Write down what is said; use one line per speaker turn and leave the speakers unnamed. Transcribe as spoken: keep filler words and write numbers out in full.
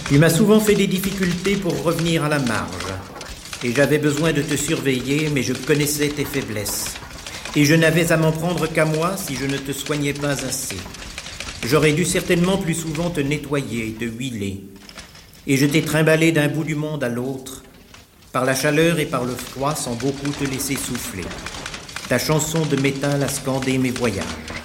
Tu m'as souvent fait des difficultés pour revenir à la marge. Et j'avais besoin de te surveiller, mais je connaissais tes faiblesses. Et je n'avais à m'en prendre qu'à moi si je ne te soignais pas assez. J'aurais dû certainement plus souvent te nettoyer, te huiler. Et je t'ai trimballé d'un bout du monde à l'autre, par la chaleur et par le froid, sans beaucoup te laisser souffler. Ta chanson de métal a scandé mes voyages.